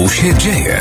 Tu się dzieje.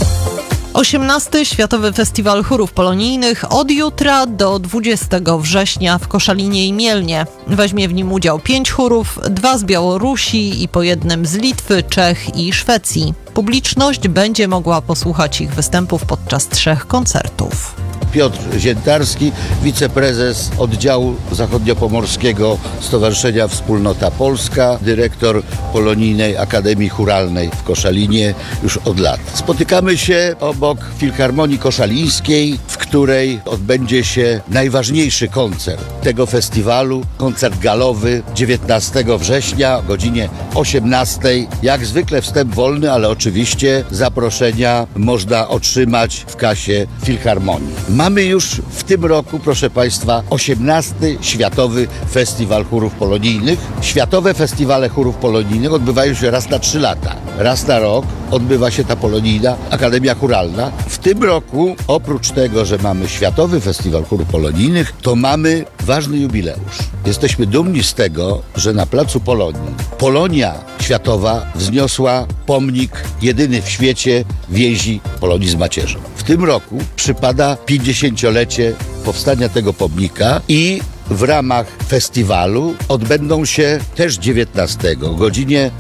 18. Światowy Festiwal Chórów Polonijnych od jutra do 20 września w Koszalinie i Mielnie. Weźmie w nim udział 5 chórów, 2 z Białorusi i po jednym z Litwy, Czech i Szwecji. Publiczność będzie mogła posłuchać ich występów podczas 3 koncertów. Piotr Ziętarski, wiceprezes oddziału zachodniopomorskiego Stowarzyszenia Wspólnota Polska, dyrektor Polonijnej Akademii Chóralnej w Koszalinie już od lat. Spotykamy się obok Filharmonii Koszalińskiej, w której odbędzie się najważniejszy koncert tego festiwalu, koncert galowy 19 września o godzinie 18. Jak zwykle wstęp wolny, ale oczywiście zaproszenia można otrzymać w kasie Filharmonii. Mamy już w tym roku, proszę Państwa, 18. Światowy Festiwal Chórów Polonijnych. Światowe festiwale chórów polonijnych odbywają się raz na 3 lata. Raz na rok odbywa się ta Polonijna Akademia Chóralna. W tym roku, oprócz tego, że mamy Światowy Festiwal Chórów Polonijnych, to mamy ważny jubileusz. Jesteśmy dumni z tego, że na Placu Polonii Polonia Światowa wzniosła pomnik jedyny w świecie więzi Polonii z macierzą. W tym roku przypada 50-lecie powstania tego pomnika i w ramach festiwalu odbędą się też 19 o godzinie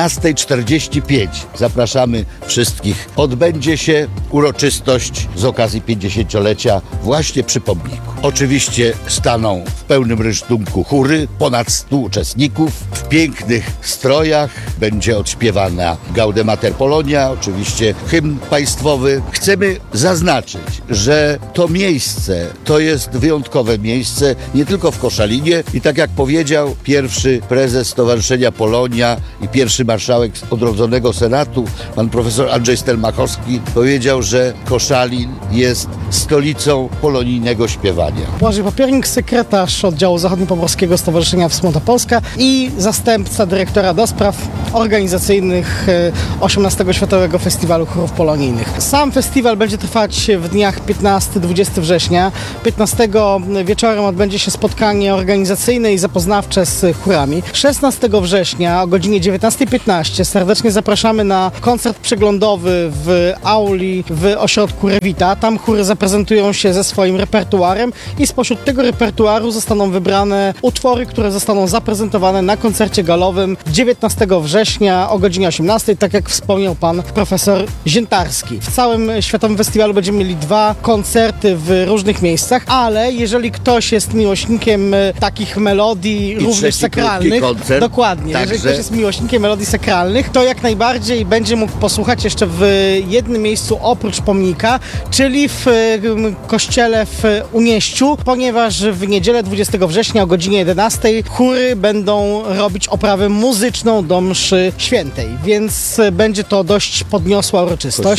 13:45. Zapraszamy wszystkich. Odbędzie się uroczystość z okazji 50-lecia właśnie przy pomniku. Oczywiście staną w pełnym rynsztunku chóry, ponad 100 uczestników. W pięknych strojach będzie odśpiewana Gaudemater Polonia, oczywiście hymn państwowy. Chcemy zaznaczyć, że to miejsce to jest wyjątkowe miejsce, nie tylko w Koszalinie i tak jak powiedział pierwszy prezes Stowarzyszenia Polonia i pierwszy marszałek odrodzonego Senatu, pan profesor Andrzej Stelmachowski, powiedział, że Koszalin jest stolicą polonijnego śpiewania. Błażej Popiernik, sekretarz oddziału zachodniopomorskiego Stowarzyszenia Wspólnota Polska i zastępca dyrektora do spraw organizacyjnych 18. Światowego Festiwalu Chórów Polonijnych. Sam festiwal będzie trwać w dniach 15-20 września. 15 wieczorem odbędzie się spotkanie organizacyjne i zapoznawcze z chórami. 16 września o godzinie 19:15 serdecznie zapraszamy na koncert przeglądowy w auli w ośrodku Rewita. Tam chóry zaprezentują się ze swoim repertuarem i spośród tego repertuaru zostaną wybrane utwory, które zostaną zaprezentowane na koncercie galowym 19 września o godzinie 18, tak jak wspomniał pan profesor Ziętarski. W całym Światowym Festiwalu będziemy mieli 2 koncerty w różnych miejscach, ale jeżeli ktoś jest miłośnikiem takich melodii również sakralnych, dokładnie, także... jeżeli ktoś jest miłośnikiem melodii sakralnych, to jak najbardziej będzie mógł posłuchać jeszcze w jednym miejscu oprócz pomnika, czyli w kościele w Unieściu, ponieważ w niedzielę 20 września o godzinie 11 chóry będą robić oprawę muzyczną do mszy świętej, więc będzie to dość podniosła uroczystość.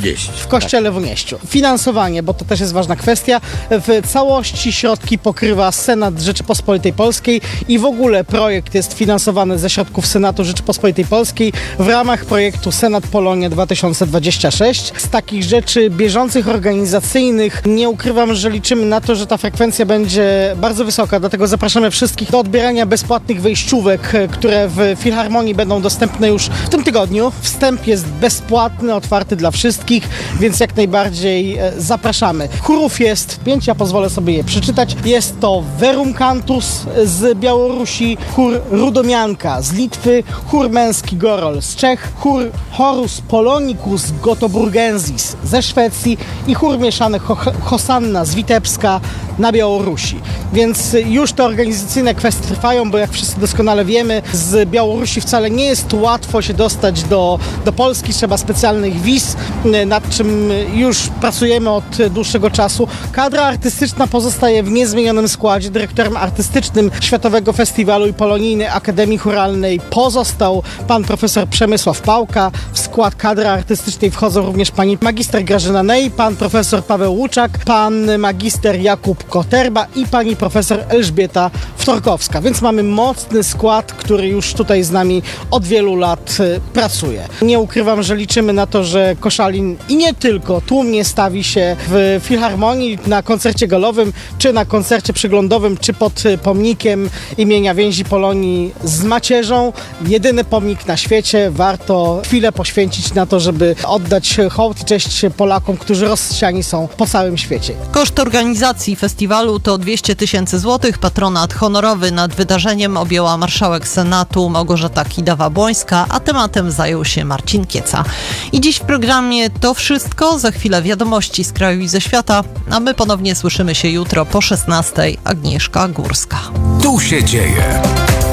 W kościele w Unieściu. Finansowanie, bo to też jest ważna kwestia. W całości środki pokrywa Senat Rzeczypospolitej Polskiej i w ogóle projekt jest finansowany ze środków Senatu Rzeczypospolitej Polskiej w ramach projektu Senat Polonia 2026. Z takich rzeczy bieżących, organizacyjnych nie ukrywam, że liczymy na to, że ta frekwencja będzie bardzo wysoka, dlatego zapraszamy wszystkich do odbierania bezpłatnych wejściówek, które w Filharmonii będą dostępne już w tym tygodniu. Wstęp jest bezpłatny, otwarty dla wszystkich, więc jak najbardziej zapraszamy. Chórów jest 5, ja pozwolę sobie je przeczytać. Jest to Verum Cantus z Białorusi, chór Rudomianka z Litwy, chór męski Gorol z Czech, chór Horus Polonicus Gotoburgensis ze Szwecji i chór mieszany Hosanna z Witebska na Białorusi. Więc już te organizacyjne kwestie trwają, bo jak wszyscy doskonale wiemy, z Białorusi wcale nie jest łatwo się dostać do Polski, trzeba specjalnych wiz, nad czym już pracujemy od dłuższego czasu. Kadra artystyczna pozostaje w niezmienionym składzie. Dyrektorem artystycznym Światowego Festiwalu i Polonijnej Akademii Chóralnej pozostał pan profesor Przemysław Pałka. W skład kadry artystycznej wchodzą również pani magister Grażyna Nej, pan profesor Paweł Łuczak, pan magister Jakub Koterba i pani profesor Elżbieta Wtoczkowska. Sorkowska, więc mamy mocny skład, który już tutaj z nami od wielu lat pracuje. Nie ukrywam, że liczymy na to, że Koszalin i nie tylko tłumnie stawi się w Filharmonii na koncercie galowym, czy na koncercie przyglądowym, czy pod pomnikiem imienia więzi Polonii z macierzą. Jedyny pomnik na świecie. Warto chwilę poświęcić na to, żeby oddać hołd i cześć Polakom, którzy rozsiani są po całym świecie. Koszt organizacji festiwalu to 200 000 złotych. Patronat honorowy nad wydarzeniem objęła marszałek Senatu Małgorzata Kidawa-Błońska, a tematem zajął się Marcin Kieca. I dziś w programie to wszystko. Za chwilę wiadomości z kraju i ze świata, a my ponownie słyszymy się jutro po 16:00. Agnieszka Górska. Tu się dzieje.